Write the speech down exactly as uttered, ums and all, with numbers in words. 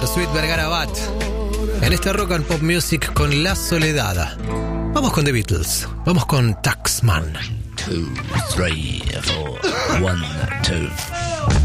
Sweet Vergara Bat. En este Rock and Pop Music con La Soledad. Vamos con The Beatles. Vamos con Taxman. Two, three, four. One, two.